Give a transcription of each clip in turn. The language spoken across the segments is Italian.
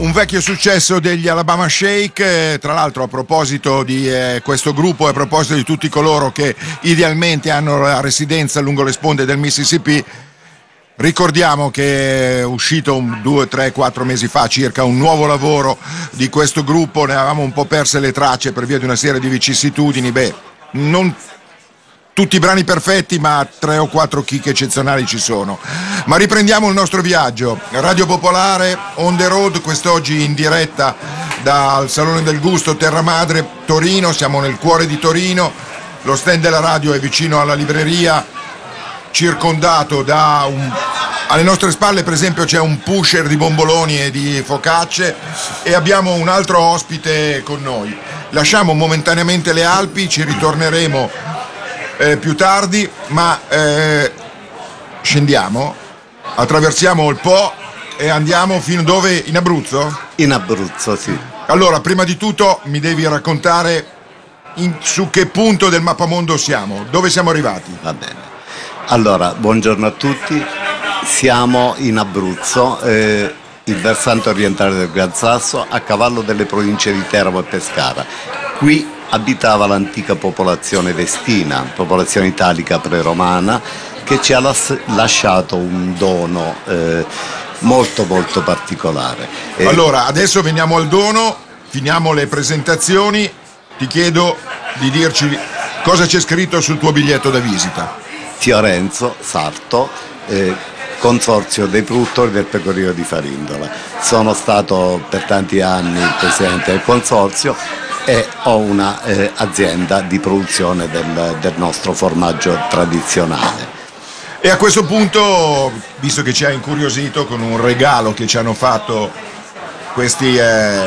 Un vecchio successo degli Alabama Shake, tra l'altro a proposito di questo gruppo e a proposito di tutti coloro che idealmente hanno la residenza lungo le sponde del Mississippi, ricordiamo che è uscito 2, 3, 4 mesi fa circa un nuovo lavoro di questo gruppo. Ne avevamo un po' perse le tracce per via di una serie di vicissitudini, non tutti i brani perfetti, ma 3 o 4 chicche eccezionali ci sono. Ma riprendiamo il nostro viaggio. Radio Popolare, on the road, quest'oggi in diretta dal Salone del Gusto Terra Madre, Torino. Siamo nel cuore di Torino. Lo stand della radio è vicino alla libreria, circondato da alle nostre spalle per esempio c'è un pusher di bomboloni e di focacce, e abbiamo un altro ospite con noi. Lasciamo momentaneamente le Alpi, ci ritorneremo più tardi, ma scendiamo, attraversiamo il Po e andiamo fino dove? In Abruzzo? In Abruzzo, sì. Allora, prima di tutto mi devi raccontare su che punto del mappamondo siamo, dove siamo arrivati? Va bene. Allora, buongiorno a tutti. Siamo in Abruzzo, il versante orientale del Gran Sasso, a cavallo delle province di Teramo e Pescara. Qui abitava l'antica popolazione vestina, popolazione italica preromana, che ci ha lasciato un dono molto molto particolare. Allora, adesso veniamo al dono, finiamo le presentazioni, ti chiedo di dirci cosa c'è scritto sul tuo biglietto da visita. Fiorenzo Sarto, Consorzio dei produttori del pecorino di Farindola. Sono stato per tanti anni il presidente del consorzio e ho una azienda di produzione del nostro formaggio tradizionale. E a questo punto, visto che ci ha incuriosito con un regalo che ci hanno fatto questi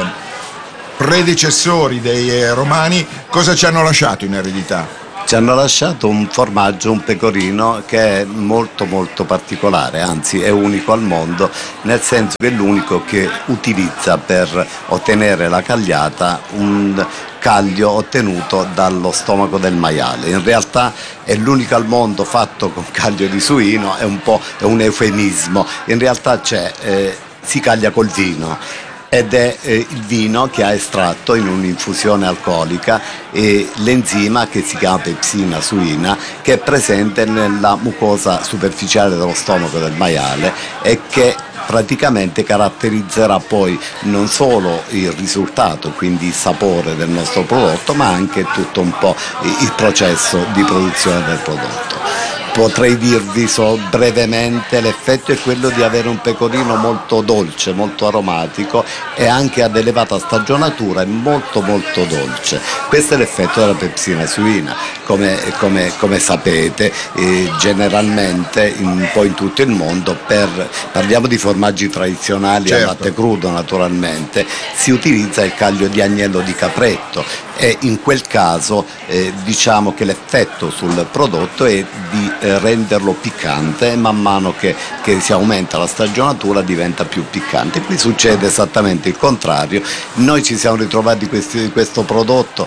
predecessori dei romani, cosa ci hanno lasciato in eredità? Ci hanno lasciato un formaggio, un pecorino che è molto molto particolare, anzi è unico al mondo, nel senso che è l'unico che utilizza per ottenere la cagliata un caglio ottenuto dallo stomaco del maiale. In realtà è l'unico al mondo fatto con caglio di suino, è un eufemismo. In realtà si caglia col vino. Ed è il vino che ha estratto in un'infusione alcolica l'enzima che si chiama pepsina suina, che è presente nella mucosa superficiale dello stomaco del maiale e che praticamente caratterizzerà poi non solo il risultato, quindi il sapore del nostro prodotto, ma anche tutto un po' il processo di produzione del prodotto. Potrei dirvi brevemente, l'effetto è quello di avere un pecorino molto dolce, molto aromatico e anche ad elevata stagionatura e molto molto dolce. Questo è l'effetto della pepsina suina. Come sapete, generalmente poi in tutto il mondo, parliamo di formaggi tradizionali, certo, al latte crudo naturalmente, si utilizza il caglio di agnello di capretto, e in quel caso diciamo che l'effetto sul prodotto è di renderlo piccante, e man mano che si aumenta la stagionatura diventa più piccante. Qui succede esattamente il contrario. Noi ci siamo ritrovati di questo prodotto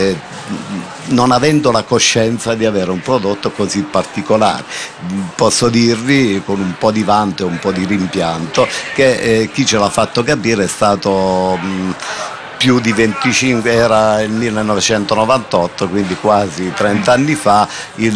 non avendo la coscienza di avere un prodotto così particolare. Posso dirvi con un po' di vanto e un po' di rimpianto che chi ce l'ha fatto capire è stato più di 25, era il 1998, quindi quasi 30 anni fa,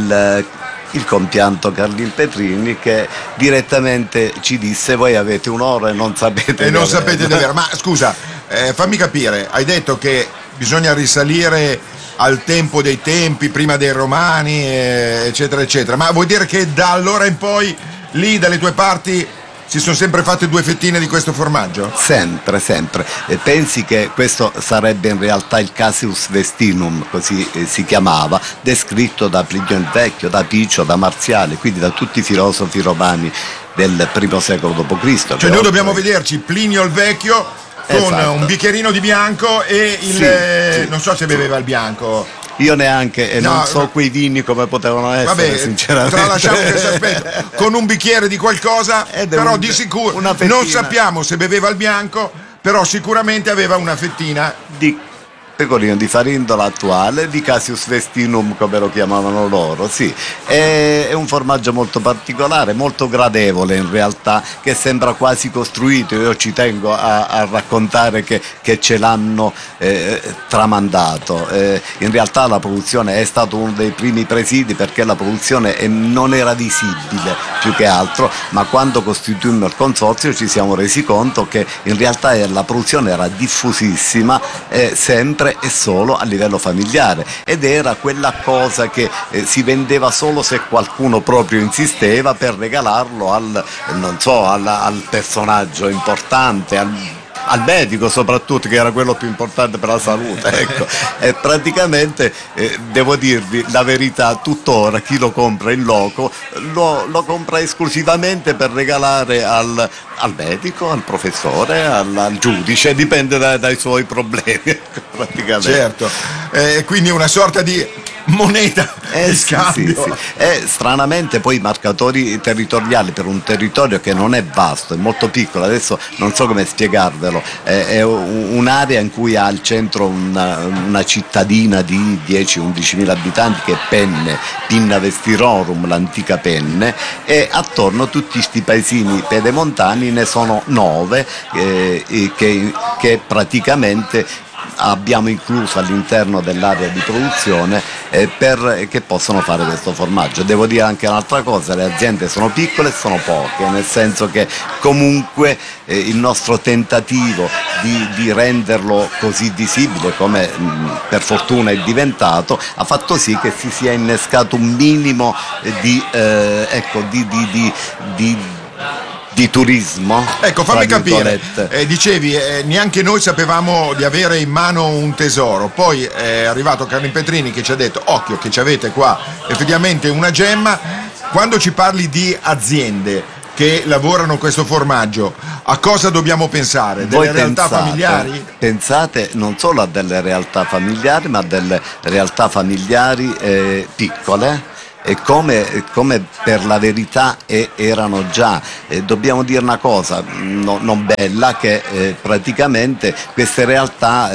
il compianto Carlin Petrini, che direttamente ci disse: voi avete un'ora e non sapete e non sapete di avere. Ma scusa, fammi capire, hai detto che bisogna risalire al tempo dei tempi, prima dei Romani, eccetera eccetera, ma vuol dire che da allora in poi lì dalle tue parti si sono sempre fatte 2 fettine di questo formaggio? Sempre, sempre. E pensi che questo sarebbe in realtà il Casius Vestinum, così si chiamava, descritto da Plinio il Vecchio, da Picio, da Marziale, quindi da tutti i filosofi romani del I secolo d.C. Cioè noi dobbiamo vederci Plinio il Vecchio con esatto, un bicchierino di bianco e sì. Non so se beveva il bianco. Io neanche, e non so quei vini come potevano essere. Vabbè, sinceramente. Tralasciamo questo aspetto. Con un bicchiere di qualcosa, però di sicuro non sappiamo se beveva il bianco, però sicuramente aveva una fettina di pecorino di farindola attuale, di Casius vestinum come lo chiamavano loro, sì. È un formaggio molto particolare, molto gradevole in realtà, che sembra quasi costruito. Io ci tengo a raccontare che ce l'hanno tramandato. In realtà la produzione è stato uno dei primi presidi, perché la produzione non era visibile più che altro, ma quando costituimmo il consorzio ci siamo resi conto che in realtà la produzione era diffusissima, sempre e solo a livello familiare, ed era quella cosa che si vendeva solo se qualcuno proprio insisteva per regalarlo al personaggio importante, al medico soprattutto, che era quello più importante per la salute, ecco. E praticamente devo dirvi la verità, tuttora chi lo compra in loco lo compra esclusivamente per regalare al medico, al professore, al giudice, dipende dai suoi problemi, ecco, praticamente. Certo, quindi una sorta di moneta di scambio. Sì. Stranamente poi i marcatori territoriali, per un territorio che non è vasto, è molto piccolo, adesso non so come spiegarvelo, è un'area in cui ha al centro una cittadina di 10-11 mila abitanti, che è Penne, Pinna Vestirorum, l'antica Penne, e attorno tutti questi paesini pedemontani, ne sono 9 che praticamente abbiamo incluso all'interno dell'area di produzione che possono fare questo formaggio. Devo dire anche un'altra cosa: le aziende sono piccole e sono poche, nel senso che comunque il nostro tentativo di renderlo così visibile come per fortuna è diventato, ha fatto sì che si sia innescato un minimo di turismo. Ecco, fammi capire, dicevi neanche noi sapevamo di avere in mano un tesoro, poi è arrivato Carlo Petrini che ci ha detto occhio che ci avete qua effettivamente una gemma. Quando ci parli di aziende che lavorano questo formaggio, a cosa dobbiamo pensare? Delle realtà familiari? Pensate non solo a delle realtà familiari, ma a delle realtà familiari piccole, e come per la verità erano già. Dobbiamo dire una cosa non bella, che praticamente queste realtà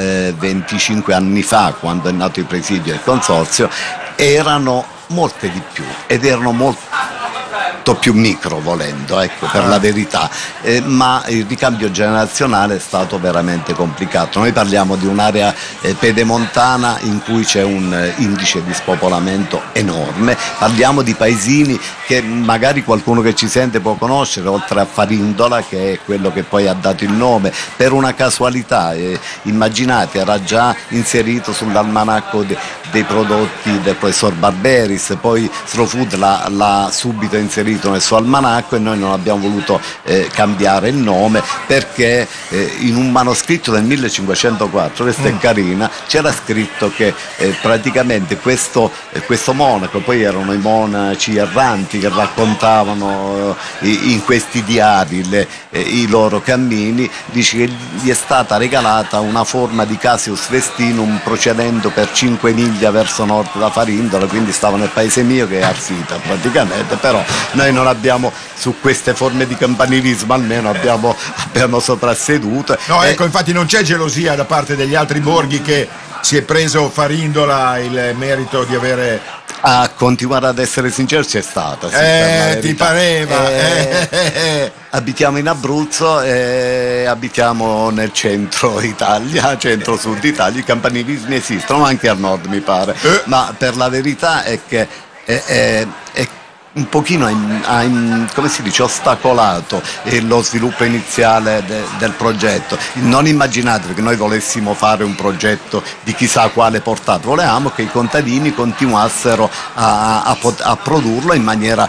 25 anni fa, quando è nato il presidio del consorzio, erano molte di più ed erano molto più micro, volendo, ecco, per la verità, ma il ricambio generazionale è stato veramente complicato. Noi parliamo di un'area pedemontana in cui c'è un indice di spopolamento enorme, parliamo di paesini che magari qualcuno che ci sente può conoscere, oltre a Farindola, che è quello che poi ha dato il nome per una casualità, immaginate, era già inserito sull'almanacco dei prodotti del professor Barberis, poi Slow Food l'ha subito inserito nel suo almanacco, e noi non abbiamo voluto cambiare il nome, perché in un manoscritto del 1504, questa è carina, c'era scritto che praticamente questo monaco, poi erano i monaci erranti che raccontavano in questi diari i loro cammini, dice che gli è stata regalata una forma di Casius vestinum procedendo per 5 miglia verso nord da Farindola, quindi stava nel paese mio, che è Arsita praticamente. Però noi non abbiamo, su queste forme di campanilismo almeno abbiamo soprasseduto. No, ecco, infatti non c'è gelosia da parte degli altri borghi che si è preso Farindola il merito di avere... A continuare ad essere sincero, c'è stata. Sì, ti pareva? Abitiamo in Abruzzo e abitiamo nel centro Italia, centro-sud Italia. I campanilismi esistono anche al nord, mi pare, ma per la verità è che è un pochino come si dice, ostacolato lo sviluppo iniziale del progetto. Non immaginatevi che noi volessimo fare un progetto di chissà quale portata, volevamo che i contadini continuassero a produrlo in maniera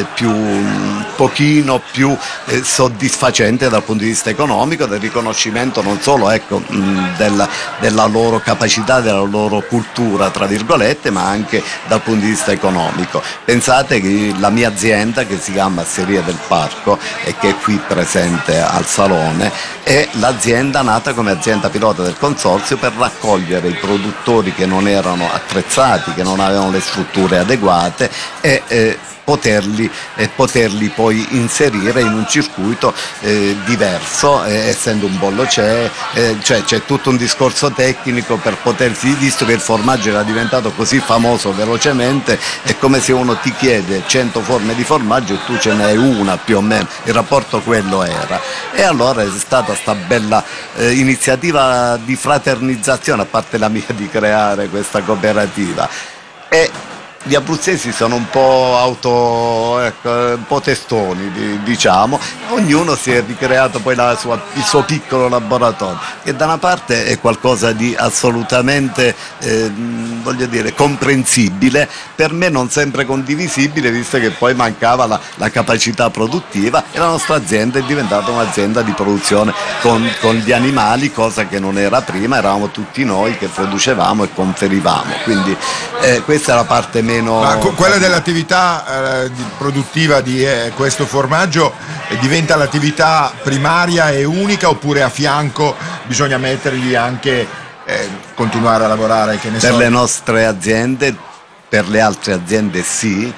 pochino più soddisfacente dal punto di vista economico, del riconoscimento non solo, ecco, della loro capacità, della loro cultura, tra virgolette, ma anche dal punto di vista economico. Pensate che la mia azienda, che si chiama Asseria del Parco e che è qui presente al Salone, è l'azienda nata come azienda pilota del consorzio per raccogliere i produttori che non erano attrezzati, che non avevano le strutture adeguate, e poterli poi inserire in un circuito diverso, essendo un bollo cioè c'è tutto un discorso tecnico per potersi, visto che il formaggio era diventato così famoso velocemente, è come se uno ti chiede 100 forme di formaggio e tu ce n'hai una più o meno, il rapporto quello era. E allora è stata sta bella iniziativa di fraternizzazione, a parte la mia di creare questa cooperativa. E gli abruzzesi sono un po' un po' testoni, diciamo, ognuno si è ricreato poi il suo piccolo laboratorio, che da una parte è qualcosa di assolutamente, voglio dire, comprensibile, per me non sempre condivisibile, visto che poi mancava la capacità produttiva e la nostra azienda è diventata un'azienda di produzione con gli animali, cosa che non era prima, eravamo tutti noi che producevamo e conferivamo, quindi questa è la parte meno... Ma quella dell'attività produttiva di questo formaggio diventa l'attività primaria e unica, oppure a fianco bisogna mettergli anche continuare a lavorare, che ne per so? le nostre aziende, per le altre aziende sì,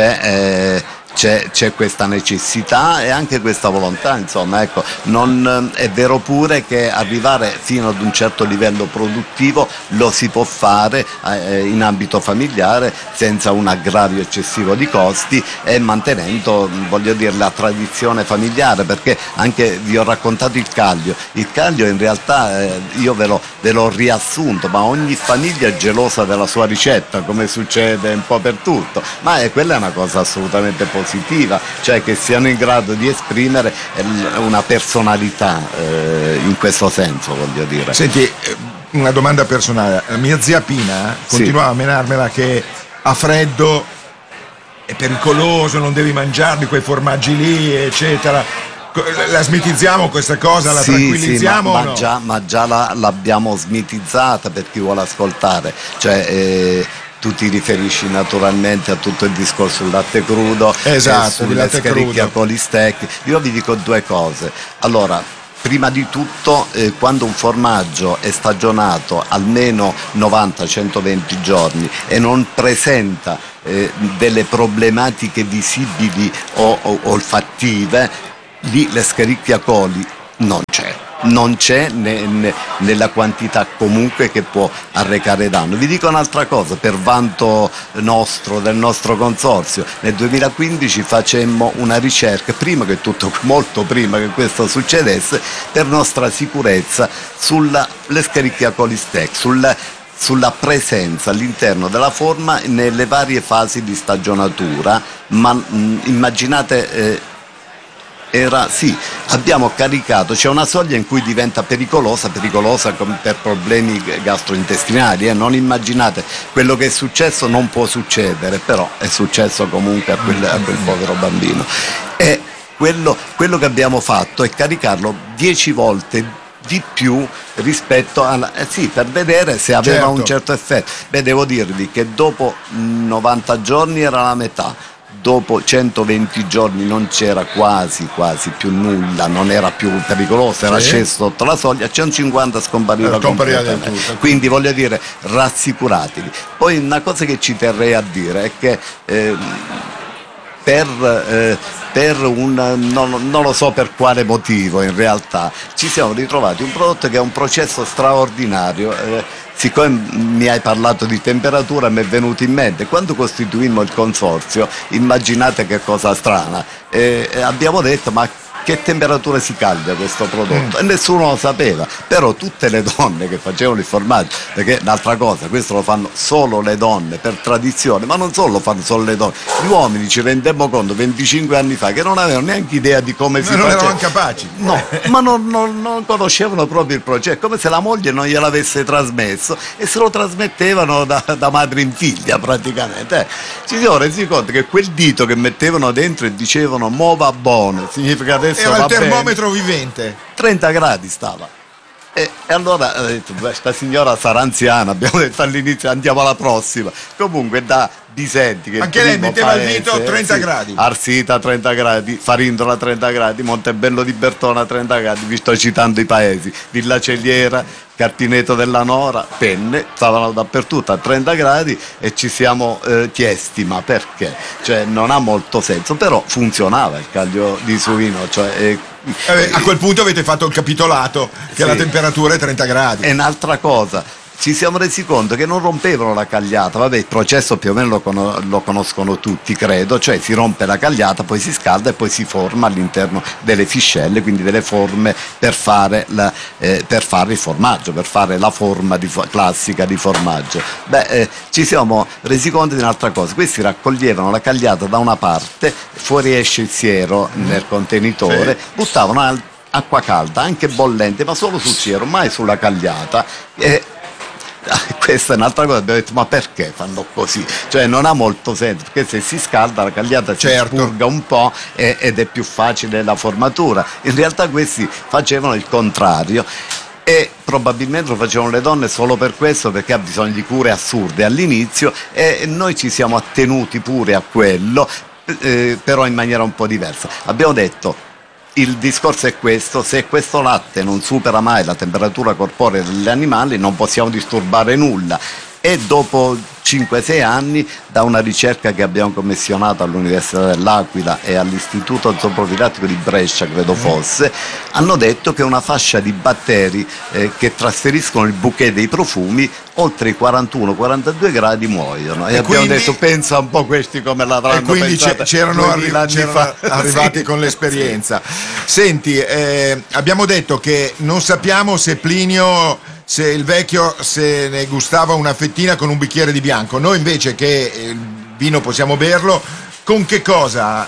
c'è questa necessità e anche questa volontà, insomma, ecco, è vero pure che arrivare fino ad un certo livello produttivo lo si può fare in ambito familiare senza un aggravio eccessivo di costi e mantenendo, voglio dire, la tradizione familiare, perché anche vi ho raccontato il caglio in realtà io ve l'ho riassunto, ma ogni famiglia è gelosa della sua ricetta, come succede un po' per tutto, ma quella è una cosa assolutamente positiva, cioè che siano in grado di esprimere una personalità in questo senso, voglio dire. Senti, una domanda personale, la mia zia Pina continuava a menarmela che a freddo è pericoloso, non devi mangiarli quei formaggi lì, eccetera. La smitizziamo questa cosa, la tranquillizziamo? Sì, ma già l'abbiamo smitizzata per chi vuole ascoltare, cioè tu ti riferisci naturalmente a tutto il discorso del latte crudo, esatto, sulle Escherichia coli stecchi. Io vi dico due cose. Allora, prima di tutto, quando un formaggio è stagionato almeno 90-120 giorni e non presenta delle problematiche visibili o olfattive, lì l'Escherichia coli non c'è nella quantità comunque che può arrecare danno. Vi dico un'altra cosa, per vanto del nostro consorzio, nel 2015 facemmo una ricerca, molto prima che questo succedesse, per nostra sicurezza sull'Escherichia coli stecchi, sulla presenza all'interno della forma nelle varie fasi di stagionatura, ma immaginate... abbiamo caricato, c'è una soglia in cui diventa pericolosa per problemi gastrointestinali, non immaginate, quello che è successo non può succedere, però è successo comunque a quel povero bambino. E quello che abbiamo fatto è caricarlo 10 volte di più rispetto per vedere se aveva un certo effetto. Devo dirvi che dopo 90 giorni era la metà. Dopo 120 giorni non c'era quasi più nulla, non era più pericoloso, era sceso sotto la soglia, 150 scompariva completamente. Quindi voglio dire, rassicuratevi. Poi una cosa che ci terrei a dire è che non lo so per quale motivo in realtà, ci siamo ritrovati un prodotto che è un processo straordinario. Siccome mi hai parlato di temperatura, mi è venuto in mente, quando costituimmo il consorzio, immaginate che cosa strana, abbiamo detto ma che temperatura si cambia questo prodotto? E nessuno lo sapeva, però tutte le donne che facevano il formaggio, perché l'altra cosa, questo lo fanno solo le donne per tradizione, ma non solo lo fanno solo le donne, gli uomini ci rendemmo conto 25 anni fa che non avevano neanche idea di come si faceva. Non erano capaci. No, ma non conoscevano proprio il progetto, come se la moglie non gliel'avesse trasmesso e se lo trasmettevano da madre in figlia praticamente. Ci siamo resi conto che quel dito che mettevano dentro e dicevano "mo va buono", significa adesso era il termometro bene. vivente. 30 gradi stava. E allora ho detto, questa signora sarà anziana, abbiamo detto all'inizio andiamo alla prossima. Comunque da Bisenti, che anche lei metteva il dito a 30 gradi. Arsita 30 gradi, Farindola 30 gradi, Montebello di Bertona 30 gradi, vi sto citando i paesi, Villa Celiera, Carpineto della Nora, Penne, stavano dappertutto a 30 gradi e ci siamo chiesti ma perché? Cioè non ha molto senso, però funzionava il caglio di suino, cioè, A quel punto avete fatto il capitolato che la temperatura è 30 gradi. è un'altra cosa. Ci siamo resi conto che non rompevano la cagliata, vabbè il processo più o meno lo conoscono tutti credo, cioè si rompe la cagliata, poi si scalda e poi si forma all'interno delle fiscelle, quindi delle forme per fare il formaggio, per fare la forma classica di formaggio. Ci siamo resi conto di un'altra cosa, questi raccoglievano la cagliata da una parte, fuori esce il siero nel contenitore, buttavano acqua calda, anche bollente, ma solo sul siero, mai sulla cagliata. Questa è un'altra cosa, abbiamo detto ma perché fanno così? Cioè non ha molto senso, perché se si scalda la cagliata si spurga un po' ed è più facile la formatura. In realtà questi facevano il contrario e probabilmente lo facevano le donne solo per questo, perché ha bisogno di cure assurde all'inizio e noi ci siamo attenuti pure a quello, però in maniera un po' diversa. Abbiamo detto il discorso è questo: se questo latte non supera mai la temperatura corporea degli animali non possiamo disturbare nulla. E dopo 5-6 anni, da una ricerca che abbiamo commissionato all'Università dell'Aquila e all'Istituto Zooprofilattico di Brescia, credo fosse, hanno detto che una fascia di batteri che trasferiscono il bouquet dei profumi oltre i 41-42 gradi muoiono. E abbiamo detto pensa un po' questi come l'avranno pensata. C'erano arrivati con l'esperienza. Senti, abbiamo detto che non sappiamo se Plinio, se il vecchio se ne gustava una fettina con un bicchiere di bianco. Noi invece che il vino possiamo berlo, con che cosa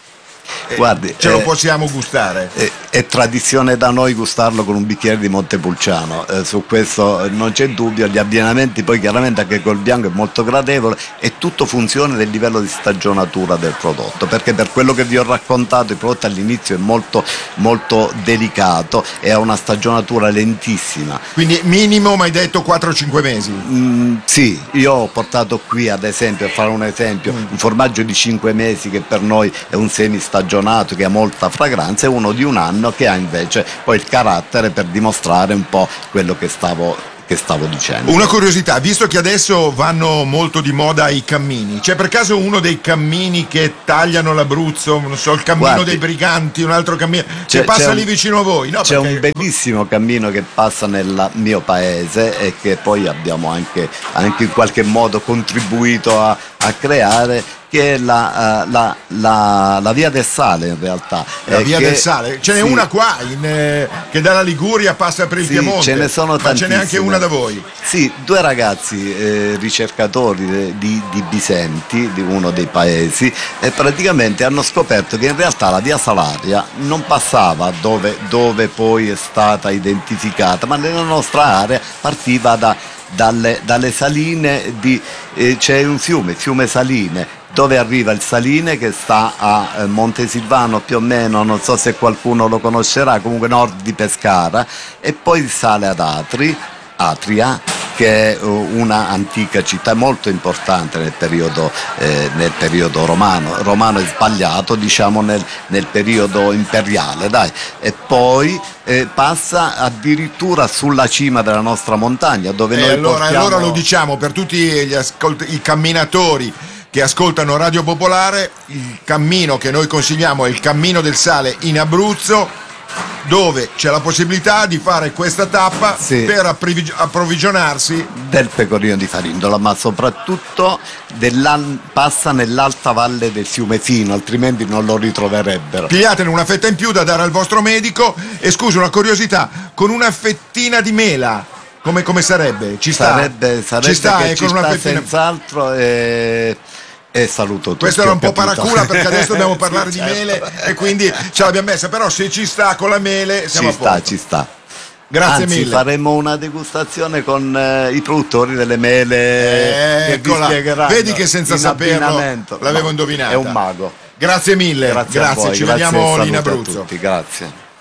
Guardi, ce lo possiamo gustare? È tradizione da noi gustarlo con un bicchiere di Montepulciano, su questo non c'è dubbio. Gli abbinamenti poi chiaramente anche col bianco è molto gradevole e tutto funziona del livello di stagionatura del prodotto, perché per quello che vi ho raccontato il prodotto all'inizio è molto, molto delicato e ha una stagionatura lentissima. Quindi minimo, mi hai detto 4-5 mesi? Sì, io ho portato qui ad esempio, a fare un esempio, un formaggio di 5 mesi che per noi è un semistagionato che ha molta fragranza, e uno di un anno che ha invece poi il carattere per dimostrare un po' quello che stavo dicendo. Una curiosità, visto che adesso vanno molto di moda i cammini, c'è per caso uno dei cammini che tagliano l'Abruzzo, non so, il cammino dei briganti, un altro cammino che passa lì vicino a voi? No, c'è un bellissimo cammino che passa nel mio paese e che poi abbiamo anche in qualche modo contribuito a creare, che è la Via del Sale in realtà. La Via del Sale, ce n'è una qua che dalla Liguria passa per il Piemonte, ce ne sono tantissime. Ma ce n'è anche una da voi? Sì, 2 ragazzi ricercatori di Bisenti, di uno dei paesi, e praticamente hanno scoperto che in realtà la Via Salaria non passava dove poi è stata identificata, ma nella nostra area partiva dalle saline c'è un fiume Saline, dove arriva il Saline che sta a Montesilvano più o meno, non so se qualcuno lo conoscerà, comunque nord di Pescara, e poi sale ad Atria, che è una antica città molto importante nel periodo romano è sbagliato, diciamo nel periodo imperiale, dai, e poi passa addirittura sulla cima della nostra montagna, dove noi allora lo diciamo per tutti i camminatori che ascoltano Radio Popolare: il cammino che noi consigliamo è il Cammino del Sale in Abruzzo, dove c'è la possibilità di fare questa tappa per approvvigionarsi del pecorino di Farindola, ma soprattutto passa nell'alta valle del fiume Fino, altrimenti non lo ritroverebbero. Pigliatene una fetta in più da dare al vostro medico. E scusa, una curiosità, con una fettina di mela come sarebbe? Sarebbe ci sta, che con una fettina senz'altro. E saluto tutti. Questo era un po' paracula, perché adesso dobbiamo parlare di mele e quindi ce l'abbiamo messa, però se ci sta con la mele siamo a posto. Ci sta. Grazie mille. Faremo una degustazione con i produttori delle mele che vi spiegheranno. Vedi che senza saperlo l'avevo indovinato. È un mago. Grazie mille. Grazie. Ci vediamo in Abruzzo. Grazie.